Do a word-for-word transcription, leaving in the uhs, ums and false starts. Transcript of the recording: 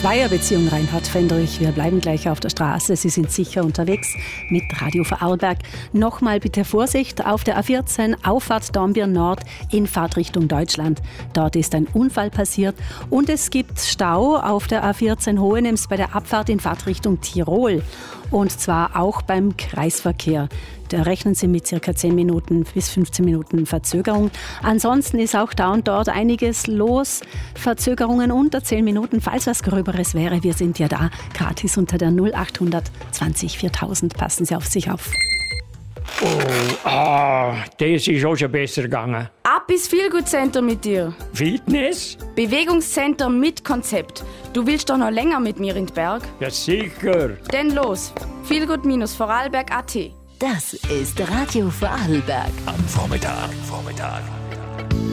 Zweierbeziehung, Reinhard Fendrich. Wir bleiben gleich auf der Straße. Sie sind sicher unterwegs mit Radio Vorarlberg. Nochmal bitte Vorsicht auf der A vierzehn, Auffahrt Dornbirn Nord in Fahrtrichtung Deutschland. Dort ist ein Unfall passiert und es gibt Stau auf der A vierzehn Hohenems bei der Abfahrt in Fahrtrichtung Tirol. Und zwar auch beim Kreisverkehr. Da rechnen Sie mit circa zehn Minuten bis fünfzehn Minuten Verzögerung. Ansonsten ist auch da und dort einiges los. Verzögerungen unter zehn Minuten, falls was Gröberes wäre. Wir sind ja da, gratis unter der null acht zwanzig viertausend. Passen Sie auf sich auf. Oh, ah, das ist auch schon besser gegangen. Ab ins Feelgood Center mit dir. Fitness? Bewegungscenter mit Konzept. Du willst doch noch länger mit mir in den Berg? Ja, sicher. Denn los, feelgood Vorarlberg Punkt at. Das ist Radio Vorarlberg. Am Vormittag, Vormittag.